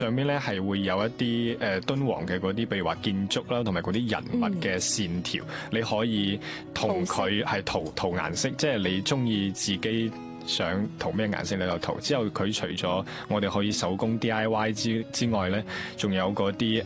上面咧係會有一啲敦煌嘅嗰啲，譬如話建築啦，同埋嗰啲人物嘅線條，你可以同佢係塗顏色，即係你中意自己想塗咩顏色你就塗。之後佢除咗我哋可以手工 DIY 之外咧，仲有嗰啲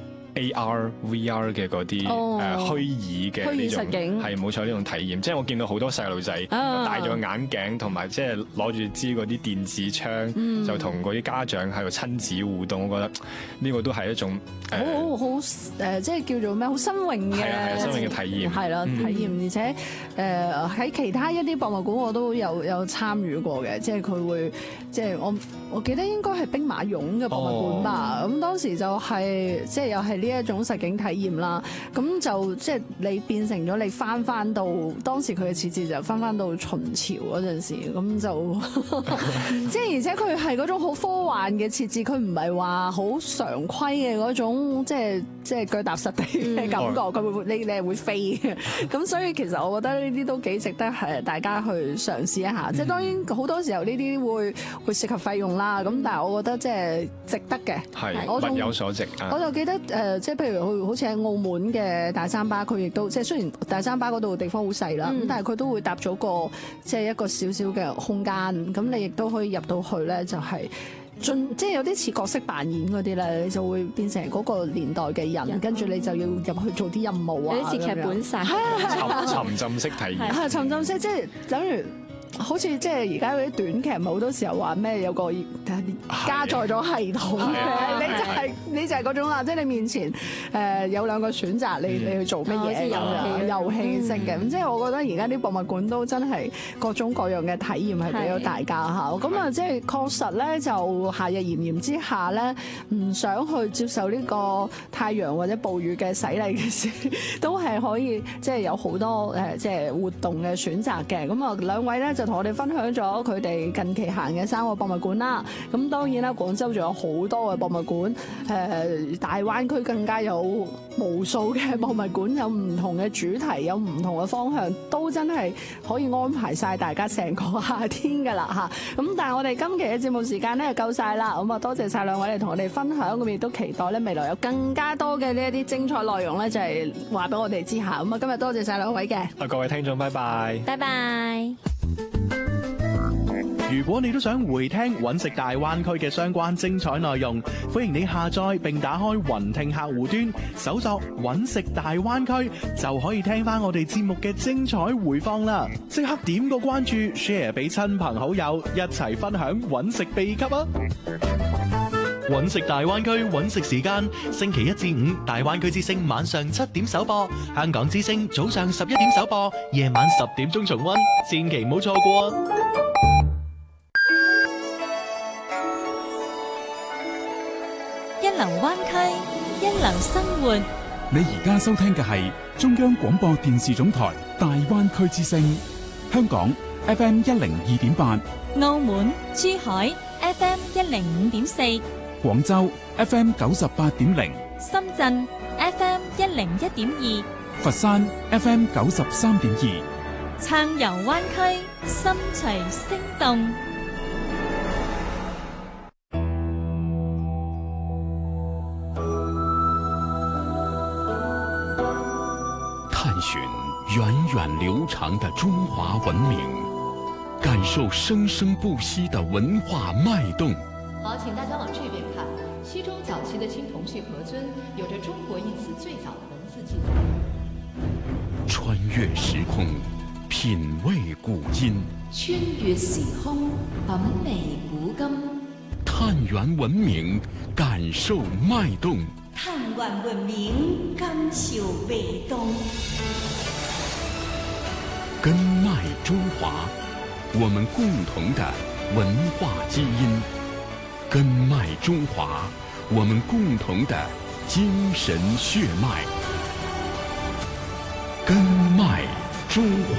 AR、VR 嘅嗰啲虛擬嘅呢種係冇錯呢種體驗，即係我見到好多細路仔戴咗眼鏡，同埋即係攞住支嗰啲電子槍，就同嗰啲家長喺度親子互動。我覺得呢個都係一種好即係叫做咩？好新穎嘅新穎嘅體驗， 係啦體驗。而且喺其他一啲博物館我都有參與過嘅，即係佢會即係我記得應該係兵馬俑嘅博物館吧。咁當時就係即係又係呢一種實景體驗啦，咁就即係你變成咗你翻到當時佢嘅設置就翻到秦朝嗰陣時，咁就即係而且佢係嗰種好科幻嘅設置，佢唔係話好常規嘅嗰種即係腳踏實地嘅感覺，佢會你係會飛嘅，咁所以其實我覺得呢啲都幾值得係大家去嘗試一下。即係當然好多時候呢啲會涉及費用啦，咁但係我覺得即係值得嘅， 係物有所值。 我就記得即係譬如好似喺澳門嘅大三巴，佢亦都即係雖然大三巴嗰度地方好細啦，咁但係佢都會搭咗個即係一個少少嘅空間，咁你亦都可以入到去咧，就係即係有啲似角色扮演嗰啲咧，你就會變成嗰個年代嘅人，跟住你就要入去做啲任務啊， 有啲似劇本殺， 沉浸式體驗， 係沉浸式，即係等於。好似即係而家嗰啲短劇，好多時候話咩有個加載咗系統嘅，你就係嗰種啦，即係你面前有兩個選擇，你去做乜嘢咁遊戲式嘅，咁即係我覺得而家啲博物館都真係各種各樣嘅體驗係俾到大家嚇，咁啊即係確實咧就夏日炎炎之下咧，唔想去接受呢個太陽或者暴雨嘅洗禮嘅時，都係可以即係有好多即係活動嘅選擇嘅，咁啊兩位咧就同我哋分享咗佢哋近期行嘅3個博物館啦。咁當然啦，廣州仲有好多嘅博物館，大灣區更加有無數嘅博物館，有唔同嘅主題，有唔同嘅方向，都真係可以安排晒大家成個夏天㗎啦嚇。咁但係我哋今期嘅節目時間咧就夠晒啦。咁啊多謝晒兩位嚟同我哋分享，咁亦都期待咧未來有更加多嘅呢一啲精彩內容咧，就係話俾我哋知下。咁啊今日多謝晒兩位嘅。 各位聽眾，拜拜。 拜拜。 如果你都想回聽揾食大灣區嘅相關精彩內容，歡迎你下載並打開雲聽客戶端，搜索揾食大灣區，就可以聽翻我哋節目嘅精彩回放啦！即刻點個關注 ，share 俾親朋好友，一齊分享揾食秘笈啊！揾食大灣區揾食時間，星期1至5大灣區之聲晚上7點首播，香港之聲早上11點首播，夜晚10點鐘重溫，千祈唔好錯過啊！ 一流灣區，一流生活。 你而家收聽嘅係中央廣播電視總台大灣區之聲，香港 FM 102.8， 澳門、珠海 FM 105.4， 廣州 FM 98.0， 深圳 FM 101.2， 佛山 FM 93.2。 暢遊灣區，心隨聲動。 探寻源远流长的中华文明，感受生生不息的文化脉动。 好，请大家往这边看。西周早期的青铜器盒尊有着“中国”一词最早的文字记载。 穿越时空，品味古今； 穿越時空，品味古今。 探源文明，感受脈動。 探源文明，感受脈動。 根脈中華，我們共同的文化基因；根脈中華，我們共同的精神血脈。根脈中華。